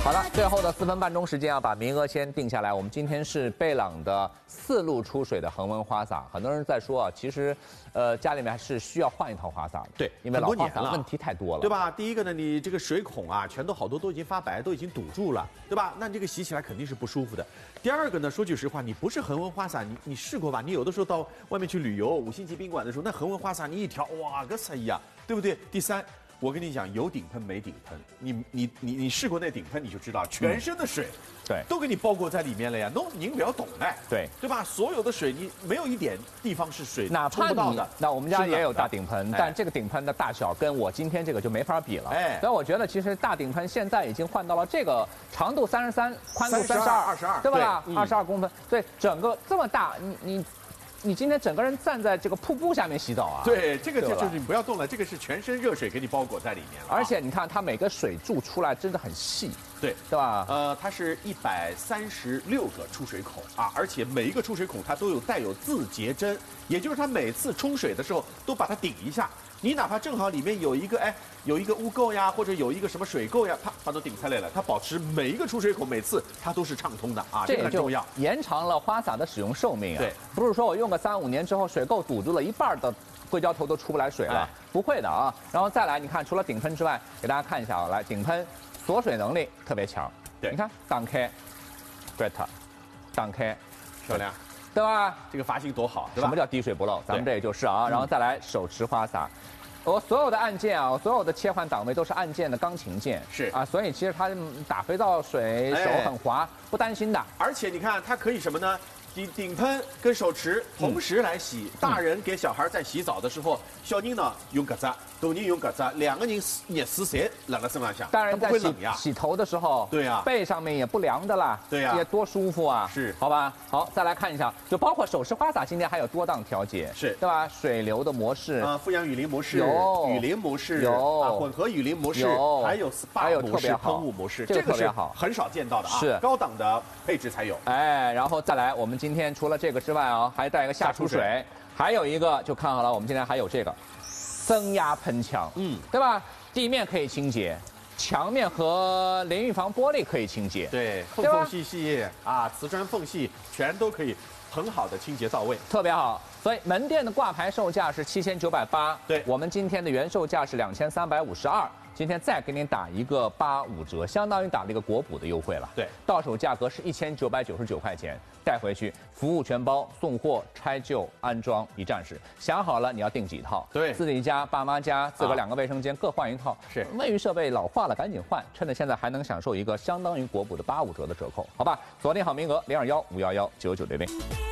好了，最后的4分半钟时间要把名额先定下来。我们今天是贝朗的4路出水的恒温花洒。很多人在说啊，其实，家里面还是需要换一套花洒。 对， 因为老花洒问题太多了， 对吧？第一个呢，你这个水孔啊，全都好多都已经发白，都已经堵住了，对吧？那你这个洗起来肯定是不舒服的。第二个呢，说句实话，你不是恒温花洒，你试过吧？你有的时候到外面去旅游，5星级宾馆的时候，那恒温花洒你一调，哇，个啥呀，对不对？第三。我跟你讲，有顶喷没顶喷，你试过那顶喷，你就知道全身的水， 对， 都给你包裹在里面了呀。您不要懂哎， 对吧？所有的水你没有一点地方是水哪怕冲不到的。 那我们家也有大顶喷，但这个顶喷的大小跟我今天这个就没法比了。所以我觉得其实大顶喷现在已经换到了这个长度33，宽度32，对吧？22公分，所以整个这么大，你今天整个人站在这个瀑布下面洗澡啊？ 对，这个就是你不要动了，这个是全身热水给你包裹在里面了。 而且你看它每个水柱出来真的很细， 对吧？ 它是136个出水孔啊，而且每一个出水孔它都带有自节针，也就是它每次冲水的时候都把它顶一下。你哪怕正好里面有一个污垢呀，或者有一个什么水垢呀，啪它都顶下来了。它保持每一个出水口每次它都是畅通的啊，这个很重要， 延长了花洒的使用寿命啊。 对， 不是说我用个3、5年之后水垢堵住了一半的硅胶头都出不来水了，不会的啊。然后再来，你看除了顶喷之外，给大家看一下啊，来顶喷锁水能力特别强。 对， 你看挡开 ，great， 挡开， 漂亮， 对吧？ 这个发型多好，对吧？ 什么叫滴水不漏？咱们这也就是啊，然后再来手持花洒。我所有的按键啊，所有的切换档位都是按键的钢琴键， 是啊，所以其实它打肥皂水手很滑，不担心的。 而且你看它可以什么呢？顶喷跟手持同时来洗。大人给小孩在洗澡的时候，小人呢用搿只，大人用搿只，2个人热水侪辣辣身上向， 大人在洗头的时候， 对呀， 背上面也不凉的啦， 对呀， 也多舒服啊， 是， 好吧？好，再来看一下，就包括手持花洒，今天还有多档调节， 是， 对吧？水流的模式啊，富阳雨淋模式有， 雨淋模式有， 混合雨淋模式有， 还有 SPA 模式、喷雾模式， 这个特别好， 很少见到的啊， 是高档的配置才有。 哎，然后再来，我们今天除了这个之外啊，还带一个下出水，还有一个就看好了，我们今天还有这个增压喷枪，对吧？地面可以清洁，墙面和淋浴房玻璃可以清洁， 对，缝隙啊，瓷砖缝隙全都可以很好的清洁到位， 特别好。所以门店的挂牌售价是7980， 对， 我们今天的原售价是2352。今天再给您打一个85折，相当于打了一个国补的优惠了。 对， 到手价格是1999块钱，带回去服务全包，送货、拆旧、安装一站式。想好了你要订几套？ 对， 自己家、爸妈家、自个2个卫生间各换一套。 是， 卫浴设备老化了赶紧换，趁着现在还能享受一个相当于国补的85折的折扣，好吧？锁定好名额，021-511-9900。